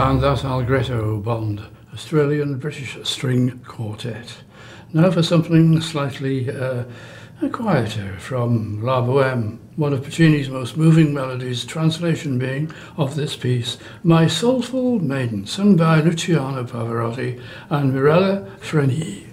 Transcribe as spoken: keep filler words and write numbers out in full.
And that Allegretto Bond, Australian-British String Quartet. Now for something slightly uh, quieter from La Boheme, one of Puccini's most moving melodies, translation being of this piece, My Soulful Maiden, sung by Luciano Pavarotti and Mirella Freni.